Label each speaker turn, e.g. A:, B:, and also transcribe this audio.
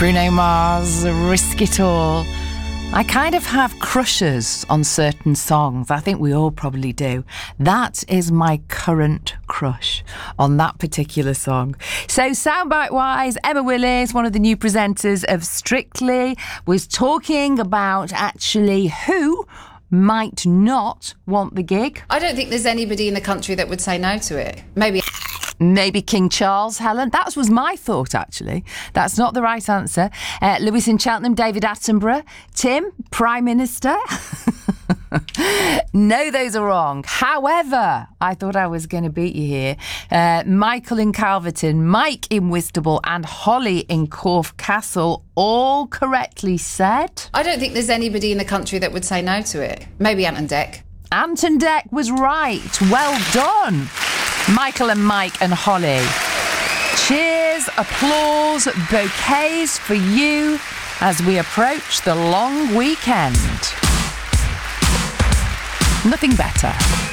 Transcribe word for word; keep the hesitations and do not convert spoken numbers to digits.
A: Bruno Mars, Risk It All. I kind of have crushes on certain songs. I think we all probably do. That is my current crush on that particular song. So soundbite-wise, Emma Willis, one of the new presenters of Strictly, was talking about actually who might not want the gig.
B: I don't think there's anybody in the country that would say no to it. Maybe...
A: Maybe King Charles, Helen. That was my thought, actually. That's not the right answer. Uh, Lewis in Cheltenham, David Attenborough. Tim, Prime Minister. No, those are wrong. However, I thought I was going to beat you here. Uh, Michael in Calverton, Mike in Whitstable and Holly in Corfe Castle all correctly said.
B: I don't think there's anybody in the country that would say no to it. Maybe Ant and Dec.
A: Ant and Dec was right. Well done. Michael and Mike and Holly. Cheers, applause, bouquets for you as we approach the long weekend. Nothing better.